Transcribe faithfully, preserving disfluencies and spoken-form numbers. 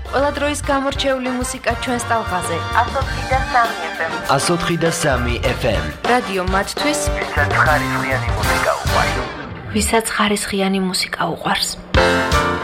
ყველა დროის გამორჩეული მუსიკა ჩვენს ტალღაზე. ათს ოთხი და სამი ეფ ემ. რადიო მათთვის, ვისაც ხარისხიანი მუსიკა უყვარს. ვისაც ხარისხიანი მუსიკა უყვარს.